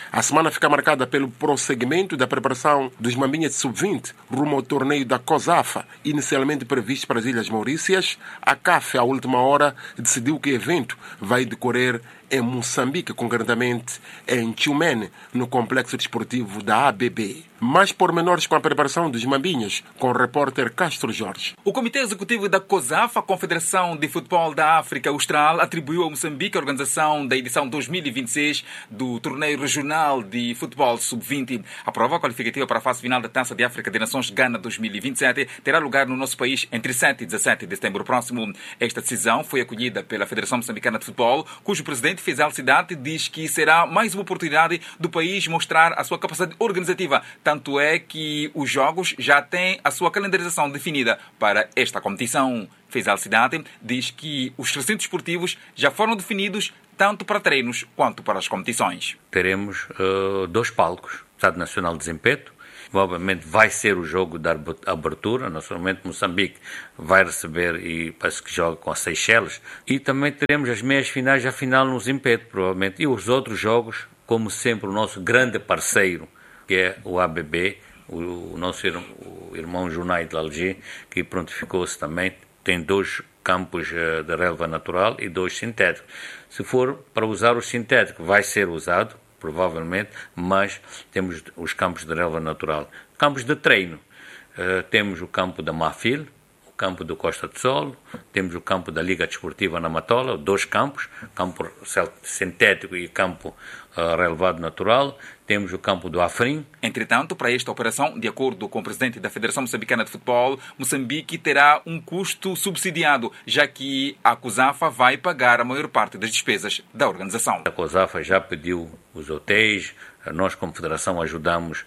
A semana fica marcada pelo prosseguimento da preparação dos Mambinhas de Sub-20 rumo ao torneio da COSAFA, inicialmente previsto para as Ilhas Maurícias. A CAF, à última hora, decidiu que o evento vai decorrer em Moçambique, concretamente em Tchumene, no complexo desportivo da ABB. Mais pormenores com a preparação dos Mambinhas, com o repórter Castro Jorge. O Comitê Executivo da COSAFA, a Confederação de Futebol da África Austral, atribuiu a Moçambique a organização da edição 2026 do Torneio Regional de Futebol Sub-20. A prova qualificativa para a fase final da Taça de África de Nações Ghana 2027 terá lugar no nosso país entre 7 e 17 de setembro próximo. Esta decisão foi acolhida pela Federação Moçambicana de Futebol, cujo presidente Faisal Cidade diz que será mais uma oportunidade do país mostrar a sua capacidade organizativa. Tanto é que os jogos já têm a sua calendarização definida para esta competição. Faisal Cidade diz que os recintos esportivos já foram definidos tanto para treinos quanto para as competições. Teremos 2 palcos, Estado Nacional de Zimpeto. Provavelmente vai ser o jogo da abertura. Naturalmente Moçambique vai receber e parece que joga com as Seychelles. E também teremos as meias finais, a final no Zimpeto, provavelmente. E os outros jogos, como sempre, o nosso grande parceiro, que é o ABB, o nosso irmão Junai de Alger, que prontificou-se também. Tem 2 campos de relva natural e 2 sintéticos. Se for para usar os sintéticos, vai ser usado, provavelmente, mas temos os campos de relva natural. Campos de treino, temos o campo da Mafil, o campo do Costa do Sol, temos o campo da Liga Desportiva na Matola, 2 campos, campo sintético e campo relevado natural. Temos o campo do Afrim. Entretanto, para esta operação, de acordo com o presidente da Federação Moçambicana de Futebol, Moçambique terá um custo subsidiado, já que a COSAFA vai pagar a maior parte das despesas da organização. A COSAFA já pediu os hotéis, nós como Federação ajudamos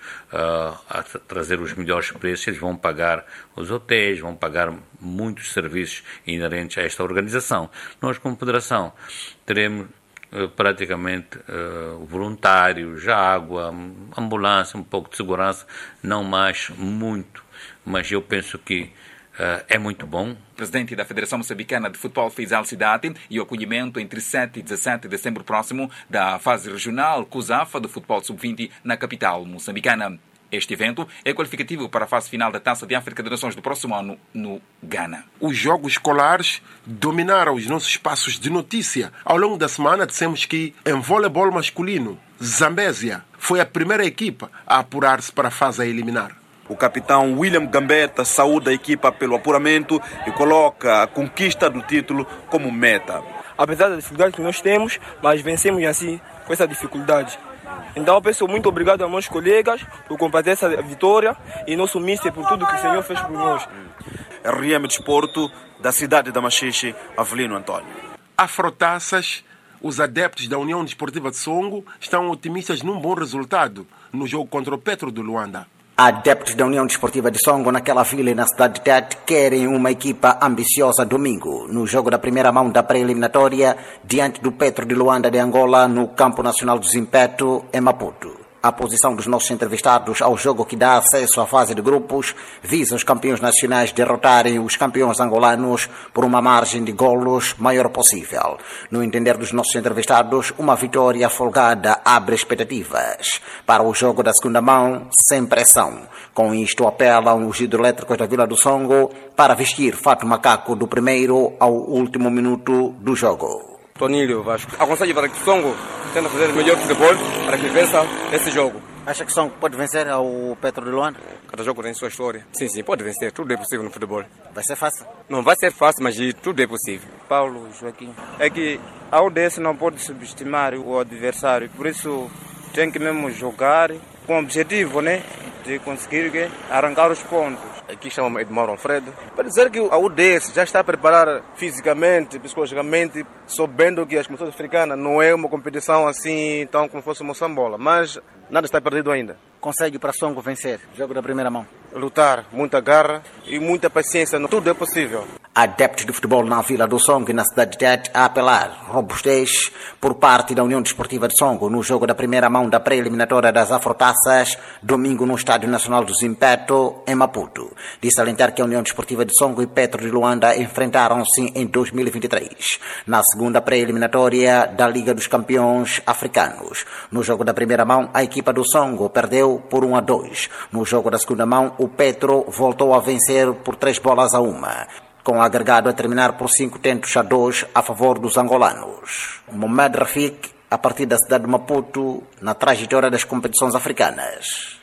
a trazer os melhores preços, eles vão pagar os hotéis, vão pagar muitos serviços inerentes a esta organização. Nós como Federação teremos praticamente voluntários, água, ambulância, um pouco de segurança, não mais muito, mas eu penso que é muito bom. O presidente da Federação Moçambicana de Futebol, Faisal Cidade, e o acolhimento entre 7 e 17 de dezembro próximo da fase regional COSAFA do futebol sub-20 na capital moçambicana. Este evento é qualificativo para a fase final da Taça de África de Nações do próximo ano no Ghana. Os jogos escolares dominaram os nossos espaços de notícia. Ao longo da semana dissemos que em voleibol masculino, Zambésia foi a primeira equipa a apurar-se para a fase a eliminar. O capitão William Gambetta saúda a equipa pelo apuramento e coloca a conquista do título como meta. Apesar da dificuldade que nós temos, mas vencemos assim com essa dificuldade. Então eu peço muito obrigado aos meus colegas por compartilhar essa vitória e nosso mister por tudo que o Senhor fez por nós. RM Desporto, da cidade da Machixe, Avelino Antônio. Afrotaças, os adeptos da União Desportiva de Songo estão otimistas num bom resultado no jogo contra o Petro de Luanda. Adeptos da União Desportiva de Songo, naquela vila e na cidade de Tete, querem uma equipa ambiciosa domingo, no jogo da primeira mão da pré-eliminatória, diante do Petro de Luanda de Angola, no Campo Nacional do Zimpeto, em Maputo. A posição dos nossos entrevistados ao jogo que dá acesso à fase de grupos visa os campeões nacionais derrotarem os campeões angolanos por uma margem de golos maior possível. No entender dos nossos entrevistados, uma vitória folgada abre expectativas para o jogo da segunda mão, sem pressão. Com isto, apelam os hidroelétricos da Vila do Songo para vestir fato macaco do primeiro ao último minuto do jogo. Tonílio Vasco. Aconselho para que o Songo tenta fazer o melhor futebol para que vença esse jogo. Acha que o Songo pode vencer ao Petro de Luanda? Cada jogo tem sua história. Sim, pode vencer. Tudo é possível no futebol. Vai ser fácil? Não vai ser fácil, mas tudo é possível. Paulo Joaquim. É que a UDS não pode subestimar o adversário. Por isso tem que mesmo jogar com o objetivo, né, de conseguir arrancar os pontos. Aqui chama Edmar Alfredo. Para dizer que a UDS já está preparada fisicamente, psicologicamente, sabendo que as competições africanas não é uma competição assim tão como fosse Moçambola, mas nada está perdido ainda. Consegue para Songo vencer? Jogo da primeira mão. Lutar, muita garra e muita paciência, tudo é possível. Adeptos de futebol na Vila do Songo e na cidade de Tete a apelar robustez por parte da União Desportiva de Songo no jogo da primeira mão da pré-eliminatória das Afrotaças, domingo no Estádio Nacional do Zimpeto, em Maputo. De salientar que a União Desportiva de Songo e Petro de Luanda enfrentaram-se em 2023, na segunda pré-eliminatória da Liga dos Campeões Africanos. No jogo da primeira mão, a equipa do Songo perdeu por 1-2. No jogo da segunda mão, o Petro voltou a vencer por 3-1. Com o agregado a terminar por 5-2 a favor dos angolanos. Mohamed Rafik, a partir da cidade de Maputo, na trajetória das competições africanas.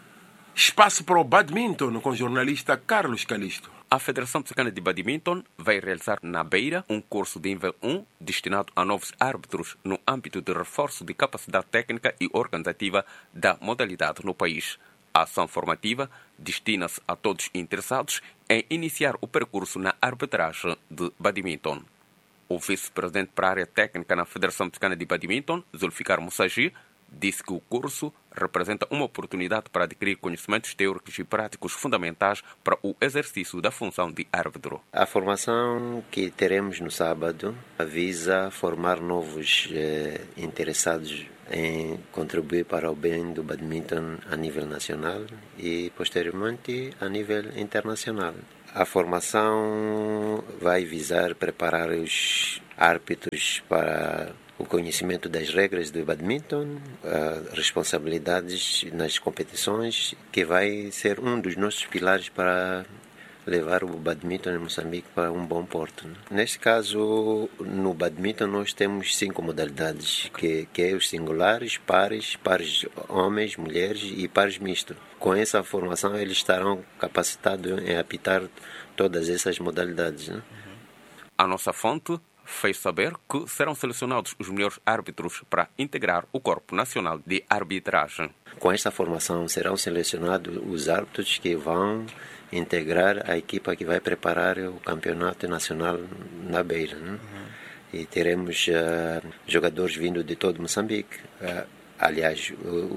Espaço para o badminton com o jornalista Carlos Calisto. A Federação Moçambicana de Badminton vai realizar na Beira um curso de nível 1 destinado a novos árbitros no âmbito de reforço de capacidade técnica e organizativa da modalidade no país. A ação formativa destina-se a todos interessados em iniciar o percurso na arbitragem de badminton. O vice-presidente para a área técnica na Federação Moçambicana de Badminton, Zulfikar Mussagi, disse que o curso representa uma oportunidade para adquirir conhecimentos teóricos e práticos fundamentais para o exercício da função de árbitro. A formação que teremos no sábado visa formar novos interessados em contribuir para o bem do badminton a nível nacional e, posteriormente, a nível internacional. A formação vai visar preparar os árbitros para o conhecimento das regras do badminton, responsabilidades nas competições, que vai ser um dos nossos pilares para levar o badminton em Moçambique para um bom porto. Neste caso, no badminton nós temos 5 modalidades, que é os singulares, pares homens, mulheres e pares mistos. Com essa formação eles estarão capacitados em apitar todas essas modalidades. Né? A nossa fonte fez saber que serão selecionados os melhores árbitros para integrar o Corpo Nacional de Arbitragem. Com esta formação serão selecionados os árbitros que vão integrar a equipa que vai preparar o campeonato nacional na Beira. Né? E teremos jogadores vindo de todo Moçambique. Aliás,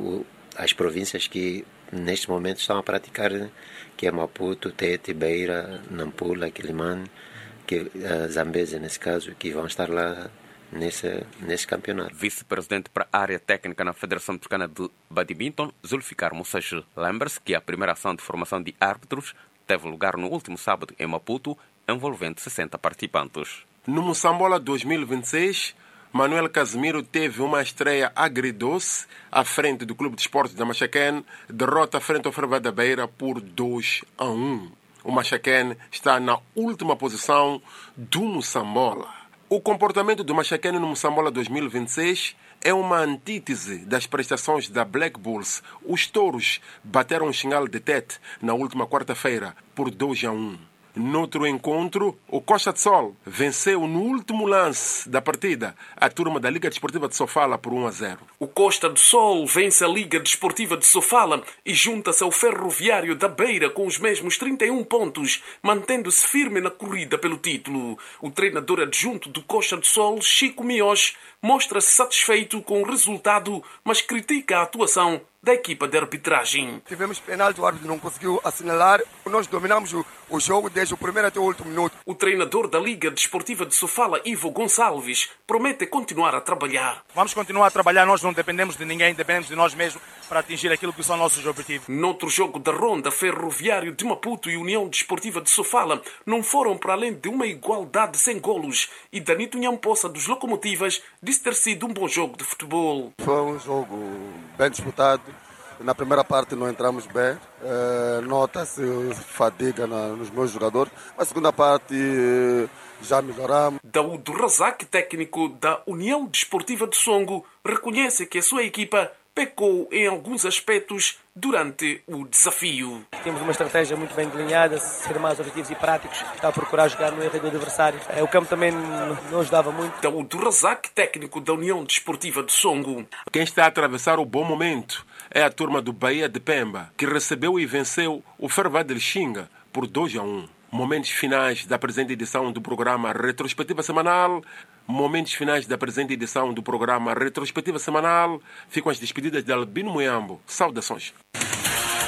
as províncias que neste momento estão a praticar, que é Maputo, Tete, Beira, Nampula, Quilimane, Zambésia, nesse caso, que vão estar lá nesse campeonato. Vice-presidente para a área técnica na Federação Moçambicana de Badminton, Zulfikar Mussagi, lembra-se que a primeira ação de formação de árbitros teve lugar no último sábado em Maputo, envolvendo 60 participantes. No Moçambola 2026, Manuel Casimiro teve uma estreia agridoce à frente do Clube de Esportes da Machaquén, derrota frente ao Ferroviário da Beira por 2-1. O Machaquén está na última posição do Moçambola. O comportamento do Machaquén no Moçambola 2026 é uma antítese das prestações da Black Bulls. Os touros bateram o Xingal de Tete na última quarta-feira por 2-1. Noutro encontro, o Costa de Sol venceu no último lance da partida a turma da Liga Desportiva de Sofala por 1-0. O Costa do Sol vence a Liga Desportiva de Sofala e junta-se ao Ferroviário da Beira com os mesmos 31 pontos, mantendo-se firme na corrida pelo título. O treinador adjunto do Costa do Sol, Chico Mios, mostra-se satisfeito com o resultado, mas critica a atuação da equipa de arbitragem. Tivemos penalti, o árbitro não conseguiu assinalar. Nós dominamos o jogo desde o primeiro até o último minuto. O treinador da Liga Desportiva de Sofala, Ivo Gonçalves, promete continuar a trabalhar. Vamos continuar a trabalhar, nós não dependemos de ninguém, dependemos de nós mesmos para atingir aquilo que são nossos objetivos. Noutro jogo da ronda, Ferroviário de Maputo e União Desportiva de Sofala não foram para além de uma igualdade sem golos e Danito Nhamposa dos Locomotivas disse ter sido um bom jogo de futebol. Foi um jogo bem disputado. Na primeira parte não entramos bem, nota-se fadiga nos meus jogadores. Na segunda parte já melhoramos. Daúdo Razak, técnico da União Desportiva de Songo, reconhece que a sua equipa pecou em alguns aspectos durante o desafio. Temos uma estratégia muito bem delineada, ser mais objetivos e práticos, está a procurar jogar no erro do adversário. O campo também não ajudava muito. Daúdo Razak, técnico da União Desportiva de Songo. Quem está a atravessar o bom momento é a turma do Bahia de Pemba, que recebeu e venceu o Ferroviário de Lixinga por 2-1. Momentos finais da presente edição do programa Retrospectiva Semanal. Momentos finais da presente edição do programa Retrospectiva Semanal. Ficam as despedidas de Albino Moiambo. Saudações.